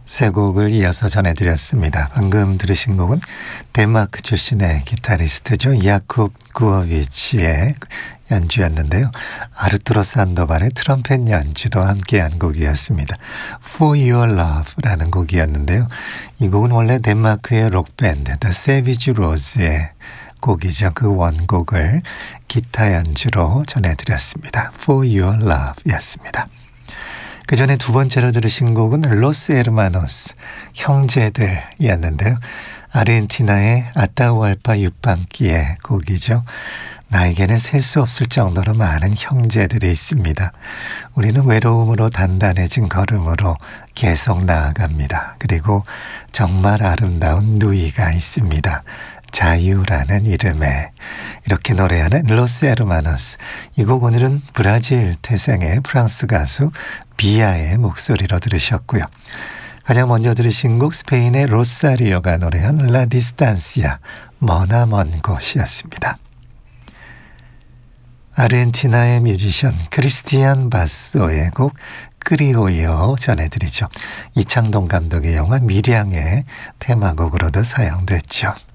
세 곡을 이어서 전해드렸습니다. 방금 들으신 곡은 덴마크 출신의 기타리스트죠. 야콥 구어비치의 연주였는데요. 아르투로 산도발의 트럼펫 연주도 함께한 곡이었습니다. For Your Love라는 곡이었는데요. 이 곡은 원래 덴마크의 록밴드 The Savage Rose의 곡이죠. 그 원곡을 기타 연주로 전해드렸습니다. For Your Love였습니다. 그 전에 두 번째로 들으신 곡은 로스 에르마노스, 형제들이었는데요. 아르헨티나의 아타우알파 육방기의 곡이죠. 나에게는 셀 수 없을 정도로 많은 형제들이 있습니다. 우리는 외로움으로 단단해진 걸음으로 계속 나아갑니다. 그리고 정말 아름다운 누이가 있습니다. 자유라는 이름에. 이렇게 노래하는 로스 에르마노스. 이 곡 오늘은 브라질 태생의 프랑스 가수 비아의 목소리로 들으셨고요. 가장 먼저 들으신 곡 스페인의 로사리오가 노래한 라 디스탄시아, 머나먼 곳이었습니다. 아르헨티나의 뮤지션 크리스티안 바소의 곡 크리오요 전해드리죠. 이창동 감독의 영화 미량의 테마곡으로도 사용됐죠.